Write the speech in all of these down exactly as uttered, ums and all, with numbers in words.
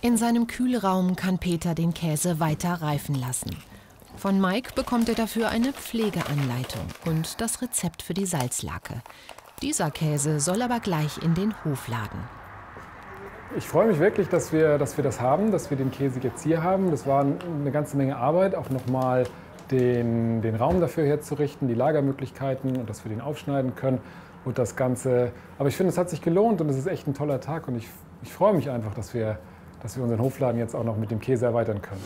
In seinem Kühlraum kann Peter den Käse weiter reifen lassen. Von Mike bekommt er dafür eine Pflegeanleitung und das Rezept für die Salzlake. Dieser Käse soll aber gleich in den Hofladen. Ich freue mich wirklich, dass wir, dass wir das haben, dass wir den Käse jetzt hier haben. Das war eine ganze Menge Arbeit, auch nochmal den, den Raum dafür herzurichten, die Lagermöglichkeiten und dass wir den aufschneiden können und das Ganze. Aber ich finde, es hat sich gelohnt und es ist echt ein toller Tag und ich, ich freue mich einfach, dass wir, dass wir unseren Hofladen jetzt auch noch mit dem Käse erweitern können.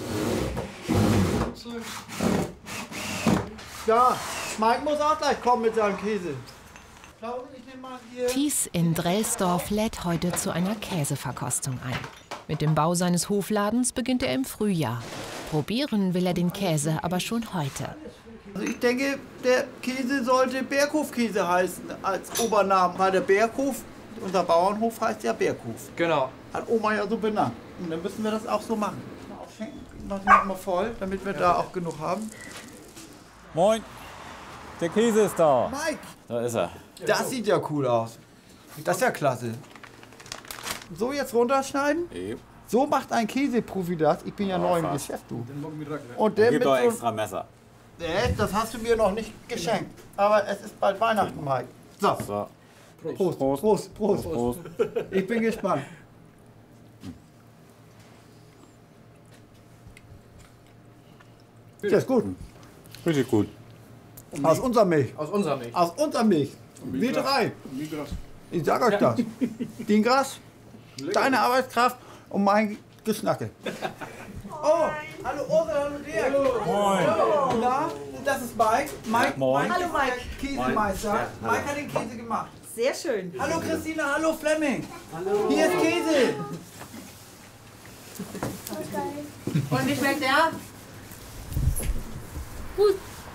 Ja, Mike muss auch gleich kommen mit seinem Käse. Thies in Drelsdorf lädt heute zu einer Käseverkostung ein. Mit dem Bau seines Hofladens beginnt er im Frühjahr. Probieren will er den Käse aber schon heute. Also ich denke, der Käse sollte Berghofkäse heißen als Obernamen, weil der Berghof, unser Bauernhof heißt ja Berghof. Genau. Hat Oma ja so benannt. Und dann müssen wir das auch so machen. Machen wir mal voll, damit wir da auch genug haben. Moin, der Käse ist da. Mike! Da ist er. Das sieht ja cool aus. Das ist ja klasse. So jetzt runterschneiden? Eben. So macht ein Käseprofi das. Ich bin ja, ja neu im Geschäft, du. Und der gibt doch extra Messer. Nee, das hast du mir noch nicht geschenkt. Aber es ist bald Weihnachten, Mike. So. so. Prost. Prost. Prost. Prost. Prost. Ich bin gespannt. Das ist gut. Richtig gut. Aus unserer Milch. Aus unserer Milch. Aus unserer Milch. Wir drei. Ich sag euch das. Den Gras, deine Arbeitskraft und mein Geschnacke. Oh, hallo Ursula, hallo Dirk. Moin. Na, das ist Mike. Mike, Moin. Mike Hallo Mike. Käsemeister. Ja, Mike hat den Käse gemacht. Sehr schön. Hallo Christina, hallo Flemming. Hallo. Hier ist Käse. Und wie schmeckt der? Gut.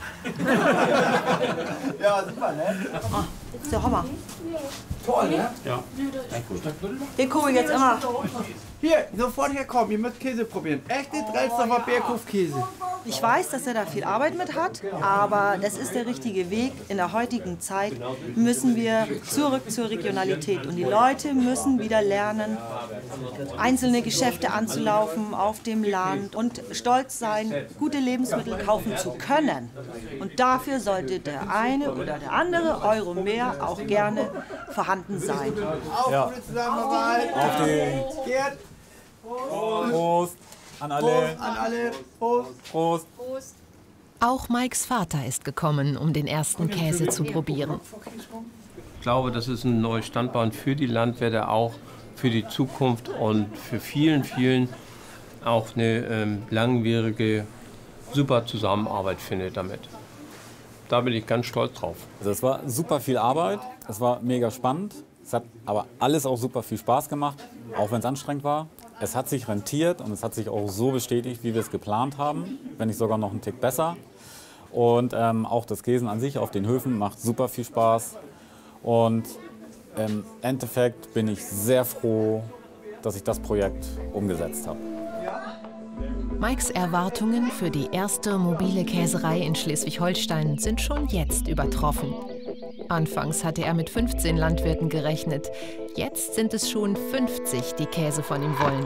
Ja, super, ne? Oh, das ist der Hammer. Toll, ne? Ja. Den gucke ich jetzt immer. Hier, sofort herkommen, ihr müsst Käse probieren. Echte Drelsdorfer Berghofkäse. Ich weiß, dass er da viel Arbeit mit hat, aber das ist der richtige Weg. In der heutigen Zeit müssen wir zurück zur Regionalität. Und die Leute müssen wieder lernen, einzelne Geschäfte anzulaufen auf dem Land und stolz sein, gute Lebensmittel kaufen zu können. Und dafür sollte der eine oder der andere Euro mehr auch gerne vorhanden sein. Auf, Ja. gute Zusammenarbeit. Auf den. Gerd. Prost an alle. Prost an alle. Prost. Prost. Auch Mikes Vater ist gekommen, um den ersten Käse zu probieren. Ich glaube, das ist ein neues Standbein für die Landwirte, auch für die Zukunft und für vielen, vielen auch eine ähm, langwierige, super Zusammenarbeit findet damit. Da bin ich ganz stolz drauf. Also es war super viel Arbeit, es war mega spannend. Es hat aber alles auch super viel Spaß gemacht, auch wenn es anstrengend war. Es hat sich rentiert und es hat sich auch so bestätigt, wie wir es geplant haben, wenn nicht sogar noch einen Tick besser. Und ähm, auch das Käsen an sich auf den Höfen macht super viel Spaß. Und im Endeffekt bin ich sehr froh, dass ich das Projekt umgesetzt habe. Mikes Erwartungen für die erste mobile Käserei in Schleswig-Holstein sind schon jetzt übertroffen. Anfangs hatte er mit fünfzehn Landwirten gerechnet. Jetzt sind es schon fünfzig, die Käse von ihm wollen.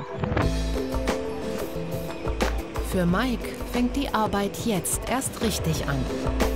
Für Mike fängt die Arbeit jetzt erst richtig an.